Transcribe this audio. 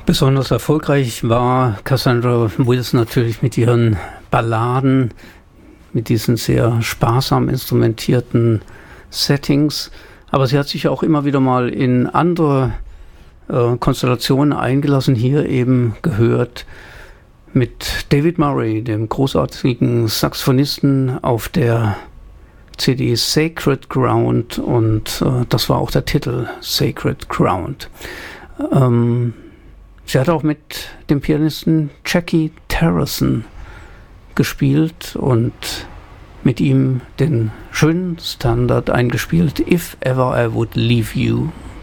Besonders erfolgreich war Cassandra Wills natürlich mit ihren Balladen, mit diesen sehr sparsam instrumentierten Settings. Aber sie hat sich auch immer wieder mal in andere Konstellationen eingelassen. Hier eben gehört mit David Murray, dem großartigen Saxophonisten, auf der CD Sacred Ground, und das war auch der Titel, Sacred Ground. Sie hat auch mit dem Pianisten Jackie Terrasson gespielt und mit ihm den schönen Standard eingespielt, If Ever I Would Leave You.